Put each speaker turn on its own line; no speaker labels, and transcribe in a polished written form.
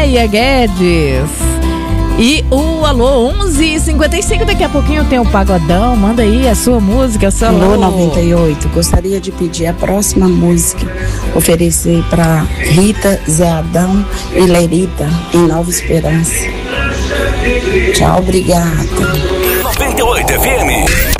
Andréia Guedes. E o alô 11h55, daqui a pouquinho tem o Pagodão. Manda aí a sua música, seu
alô 98. Gostaria de pedir a próxima música, oferecer para Rita, Zé Adão e Lerita em Nova Esperança. Tchau, obrigada.
98 FM.